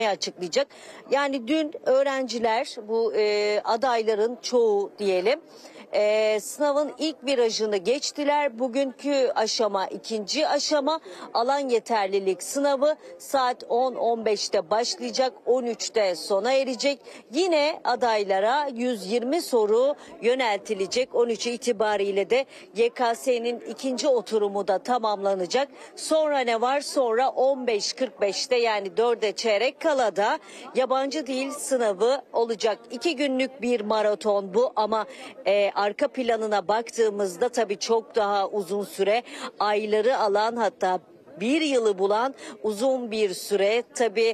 açıklayacak. Yani dün öğrenciler bu adayların çoğu diyelim sınavın ilk virajını geçtiler. Bugünkü aşama ikinci aşama alan yeterlilik sınavı saat 10-15'te başlayacak, 13'te sona erecek. Yine adaylara 120 soru yöneltilecek. 13 itibariyle de YKS'nin ikinci oturumu da tamamlanacak. Sonra ne var? Sonra 15.45'te yani 4'e çeyrek kala da yabancı dil sınavı olacak. 2 günlük bir maraton bu ama arka planına baktığımızda tabii çok daha uzun süre, ayları alan, hatta bir yılı bulan uzun bir süre. Tabii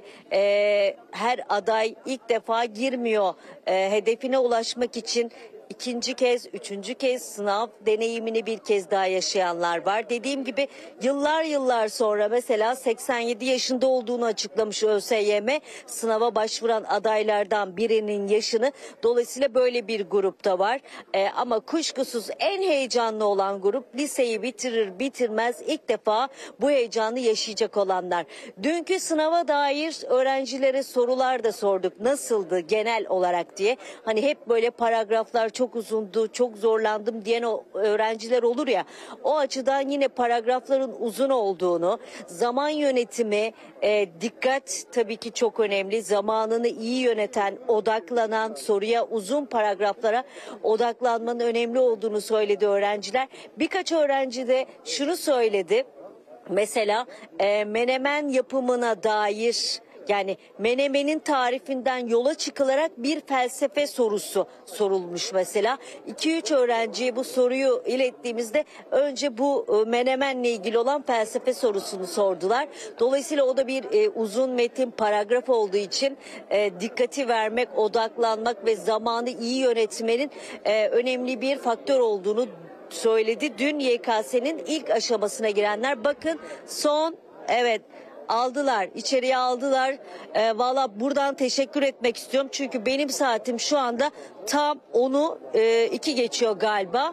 her aday ilk defa girmiyor. Hedefine ulaşmak için İkinci kez, üçüncü kez sınav deneyimini bir kez daha yaşayanlar var. Dediğim gibi yıllar sonra, mesela 87 yaşında olduğunu açıklamış ÖSYM sınava başvuran adaylardan birinin yaşını. Dolayısıyla böyle bir grupta var. Ama kuşkusuz en heyecanlı olan grup liseyi bitirir bitirmez ilk defa bu heyecanı yaşayacak olanlar. Dünkü sınava dair öğrencilere sorular da sorduk. Nasıldı genel olarak diye. Hani hep böyle paragraflar çok uzundu, çok zorlandım diyen o öğrenciler olur ya. O açıdan yine paragrafların uzun olduğunu, zaman yönetimi, dikkat tabii ki çok önemli. Zamanını iyi yöneten, odaklanan, soruya, uzun paragraflara odaklanmanın önemli olduğunu söyledi öğrenciler. Birkaç öğrenci de şunu söyledi. Mesela menemen yapımına dair, yani menemenin tarifinden yola çıkılarak bir felsefe sorusu sorulmuş mesela. 2-3 öğrenciye bu soruyu ilettiğimizde önce bu menemenle ilgili olan felsefe sorusunu sordular. Dolayısıyla o da bir uzun metin, paragraf olduğu için dikkati vermek, odaklanmak ve zamanı iyi yönetmenin önemli bir faktör olduğunu söyledi. Dün YKS'nin ilk aşamasına girenler, bakın evet, aldılar, içeriye aldılar. Valla buradan teşekkür etmek istiyorum. Çünkü benim saatim şu anda tam 10'u 2 geçiyor galiba.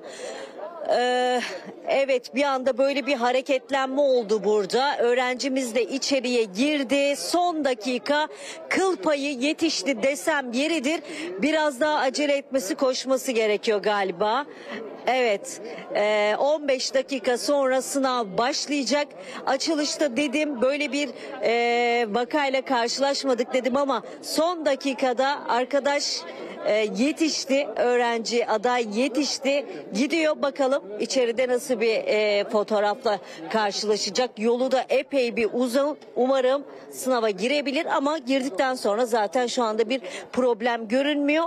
Evet, bir anda böyle bir hareketlenme oldu burada. Öğrencimiz de içeriye girdi. Son dakika kıl payı yetişti desem yeridir. Biraz daha acele etmesi, koşması gerekiyor galiba. Evet, 15 dakika sonra sınav başlayacak. Açılışta dedim böyle bir vakayla karşılaşmadık dedim ama son dakikada arkadaş yetişti, öğrenci aday yetişti, gidiyor. Bakalım içeride nasıl bir fotoğrafla karşılaşacak. Yolu da epey bir uzun. Umarım sınava girebilir ama girdikten sonra zaten şu anda bir problem görünmüyor.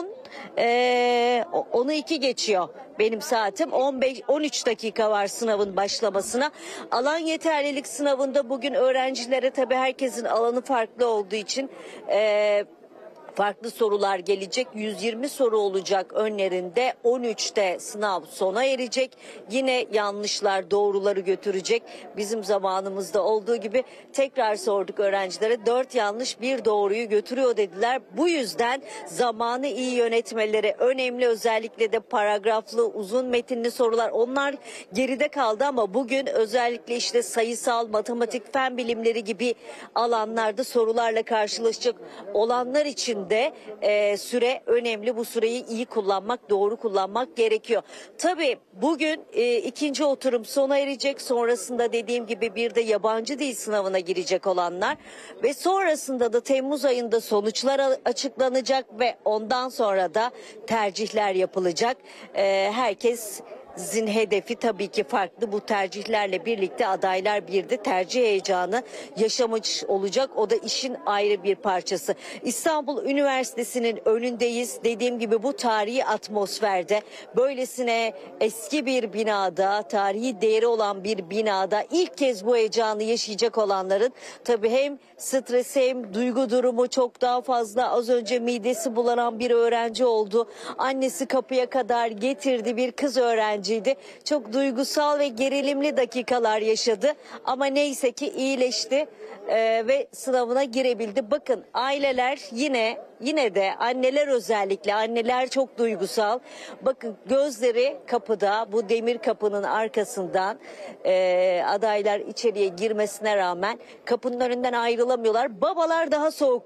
10'u 2 geçiyor benim saatim. 13 dakika var sınavın başlamasına. Alan yeterlilik sınavında bugün öğrencilere, tabii herkesin alanı farklı olduğu için farklı sorular gelecek. 120 soru olacak önlerinde. 13'te sınav sona erecek. Yine yanlışlar doğruları götürecek. Bizim zamanımızda olduğu gibi tekrar sorduk öğrencilere. 4 yanlış 1 doğruyu götürüyor dediler. Bu yüzden zamanı iyi yönetmeleri önemli. Özellikle de paragraflı, uzun metinli sorular, onlar geride kaldı ama bugün özellikle işte sayısal, matematik, fen bilimleri gibi alanlarda sorularla karşılaşacak olanlar için de süre önemli. Bu süreyi iyi kullanmak, doğru kullanmak gerekiyor. Tabii bugün ikinci oturum sona erecek. Sonrasında dediğim gibi bir de yabancı dil sınavına girecek olanlar ve sonrasında da Temmuz ayında sonuçlar açıklanacak ve ondan sonra da tercihler yapılacak. Herkesin hedefi tabii ki farklı. Bu tercihlerle birlikte adaylar bir de tercih heyecanı yaşamış olacak. O da işin ayrı bir parçası. İstanbul Üniversitesi'nin önündeyiz. Dediğim gibi bu tarihi atmosferde, böylesine eski bir binada, tarihi değeri olan bir binada ilk kez bu heyecanı yaşayacak olanların tabii hem stresi hem duygu durumu çok daha fazla. Az önce midesi bulanan bir öğrenci oldu. Annesi kapıya kadar getirdi, bir kız öğrenci. süreciydi. Çok duygusal ve gerilimli dakikalar yaşadı ama neyse ki iyileşti ve sınavına girebildi. Bakın aileler yine de anneler, özellikle anneler çok duygusal. Bakın gözleri kapıda, bu demir kapının arkasından adaylar içeriye girmesine rağmen kapının önünden ayrılamıyorlar. Babalar daha soğuk